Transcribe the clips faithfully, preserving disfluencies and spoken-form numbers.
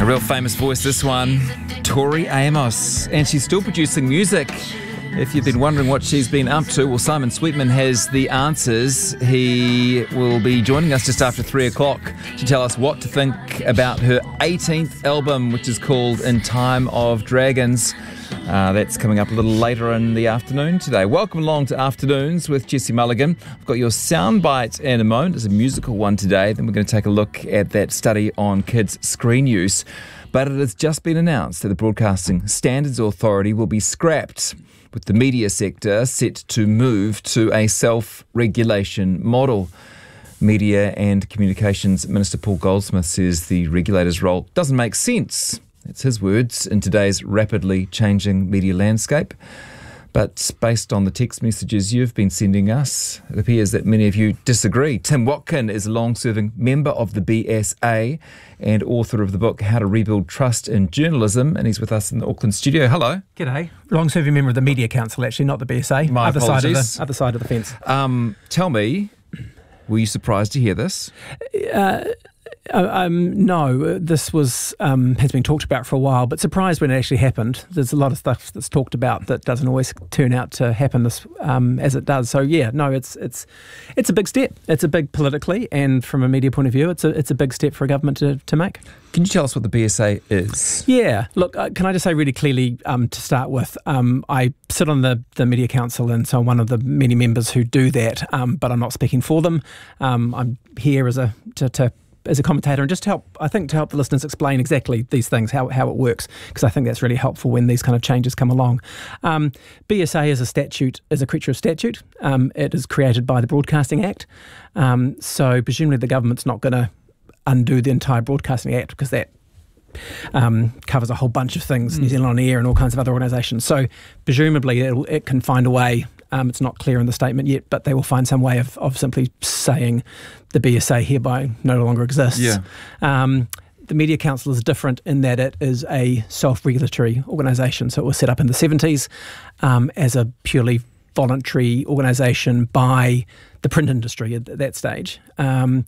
A real famous voice, this one, Tori Amos, and she's still producing music. If you've been wondering what she's been up to, well, Simon Sweetman has the answers. He will be joining us just after three o'clock to tell us what to think about her eighteenth album, which is called In Time of Dragons. Uh, that's coming up a little later in the afternoon today. Welcome along to Afternoons with Jesse Mulligan. I've got your soundbite in a moment. It's a musical one today. Then we're going to take a look at that study on kids' screen use. But it has just been announced that the Broadcasting Standards Authority will be scrapped, with the media sector set to move to a self-regulation model. Media and Communications Minister Paul Goldsmith says the regulator's role doesn't make sense. It's his words in today's rapidly changing media landscape. But based on the text messages you've been sending us, it appears that many of you disagree. Tim Watkin is a long-serving member of the B S A and author of the book How to Rebuild Trust in Journalism, and he's with us in the Auckland studio. Hello. G'day. Long-serving member of the Media Council, actually, not the B S A. My other apologies. Side of the, other side of the fence. Um, tell me, were you surprised to hear this? Uh, Um, no, this was um, has been talked about for a while, but surprised when it actually happened. There's a lot of stuff that's talked about that doesn't always turn out to happen this, um, as it does. So yeah, no, it's it's it's a big step. It's a big politically, and from a media point of view, it's a it's a big step for a government to, to make. Can you tell us what the B S A is? Yeah, look, uh, can I just say really clearly um, to start with, um, I sit on the, the Media Council, and so I'm one of the many members who do that, um, but I'm not speaking for them. Um, I'm here as a to, to as a commentator, and just to help, I think, to help the listeners explain exactly these things, how, how it works, because I think that's really helpful when these kind of changes come along. Um, B S A is a statute, is a creature of statute. Um, it is created by the Broadcasting Act. Um, so presumably the government's not going to undo the entire Broadcasting Act, because that um, covers a whole bunch of things, mm. New Zealand On Air and all kinds of other organisations. So presumably it'll, it can find a way. Um, it's not clear in the statement yet, but they will find some way of, of simply saying the B S A hereby no longer exists. Yeah. Um, the Media Council is different in that it is a self-regulatory organisation. So it was set up in the seventies um, as a purely voluntary organisation by the print industry at that stage um,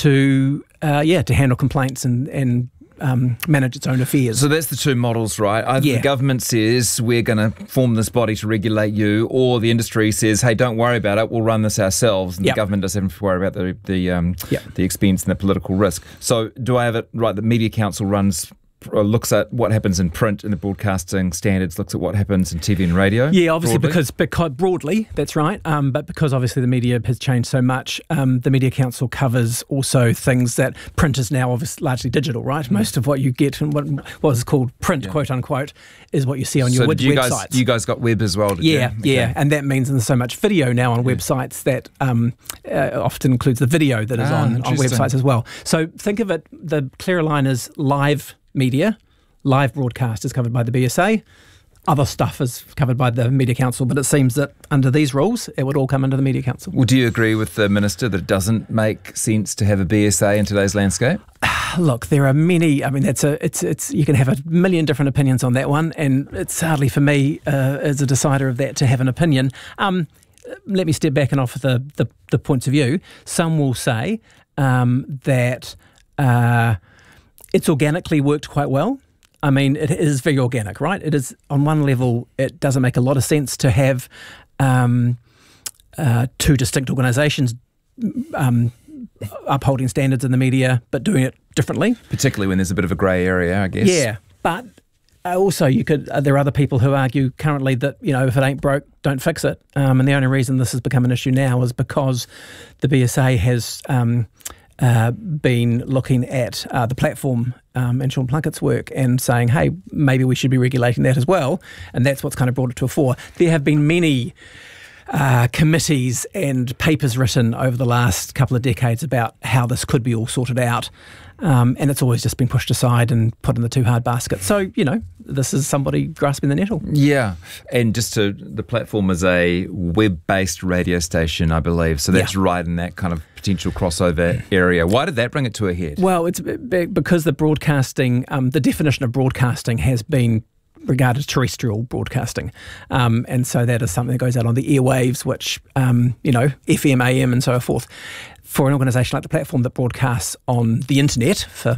to uh, yeah to handle complaints and and Um, manage its own affairs. So that's the two models, right? Either yeah. the government says we're going to form this body to regulate you, or the industry says, hey, don't worry about it, we'll run this ourselves, and yep. the government doesn't have to worry about the the, um, yep. the expense and the political risk. So do I have it right? The Media Council runs or looks at what happens in print, and the Broadcasting Standards looks at what happens in T V and radio? Yeah, obviously, broadly? because because broadly, that's right. Um, but because obviously the media has changed so much, um, the Media Council covers also things that print is now obviously largely digital, right? Mm. Most of what you get and what was called print, yeah. quote unquote, is what you see on so your web- you websites. Guys, you guys got web as well, did yeah, you? Yeah, okay. And that means there's so much video now on yeah. websites that um, uh, often includes the video that is ah, on, on websites as well. So think of it, the clearer line is live media. Live broadcast is covered by the B S A. Other stuff is covered by the Media Council, but it seems that under these rules, it would all come under the Media Council. Well, do you agree with the Minister that it doesn't make sense to have a B S A in today's landscape? Look, there are many. I mean, that's a. It's. It's. You can have a million different opinions on that one, and it's hardly for me uh, as a decider of that to have an opinion. Um, let me step back and offer the the, the points of view. Some will say um, that uh, it's organically worked quite well. I mean, it is very organic, right? It is, on one level, it doesn't make a lot of sense to have um, uh, two distinct organisations um, upholding standards in the media, but doing it differently. Particularly when there's a bit of a grey area, I guess. Yeah, but also you could. Uh, there are other people who argue currently that, you know, if it ain't broke, don't fix it. Um, and the only reason this has become an issue now is because the B S A has Um, Uh, been looking at uh, the platform um, and Sean Plunkett's work and saying, hey, maybe we should be regulating that as well. And that's what's kind of brought it to a fore. There have been many uh, committees and papers written over the last couple of decades about how this could be all sorted out. Um, and it's always just been pushed aside and put in the too hard basket. So, you know, this is somebody grasping the nettle. Yeah. And just to, the platform is a web-based radio station, I believe. So that's yeah. right in that kind of potential crossover area. Why did that bring it to a head? Well, it's because the broadcasting, um, the definition of broadcasting has been regarded as terrestrial broadcasting. Um, and so that is something that goes out on the airwaves, which, um, you know, F M, A M and so forth. For an organisation like the platform that broadcasts on the internet for